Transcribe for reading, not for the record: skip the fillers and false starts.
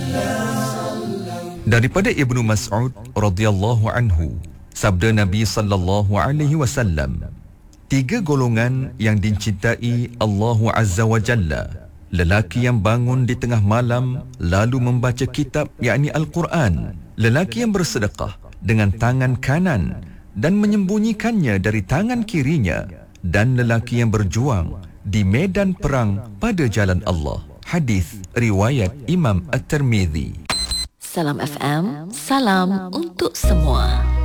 Daripada Ibnu Mas'ud radhiyallahu anhu, sabda Nabi sallallahu alaihi wasallam, 3 golongan yang dicintai Allah Azza wa Jalla: lelaki yang bangun di tengah malam lalu membaca kitab yakni Al-Quran, lelaki yang bersedekah dengan tangan kanan dan menyembunyikannya dari tangan kirinya, dan lelaki yang berjuang di medan perang pada jalan Allah. Hadis riwayat Imam At-Tirmizi. Salam FM, salam untuk semua.